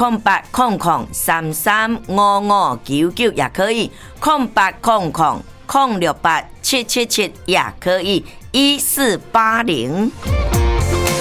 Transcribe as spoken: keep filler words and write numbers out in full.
空八空空三三五五九九也可以，空八空空空六八七七七也可以，一四八零。